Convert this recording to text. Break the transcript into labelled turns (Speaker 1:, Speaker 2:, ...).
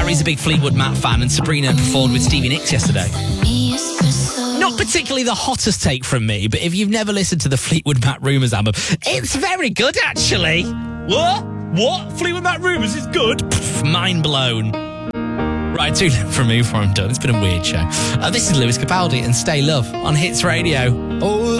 Speaker 1: Gary's a big Fleetwood Mac fan, and Sabrina performed with Stevie Nicks yesterday. Not particularly the hottest take from me, but if you've never listened to the Fleetwood Mac Rumours album, it's very good, actually. What? Fleetwood Mac Rumours is good? Pff, mind blown. Right, two from me before I'm done. It's been a weird show. This is Lewis Capaldi and Stay Love on Hits Radio. Oh.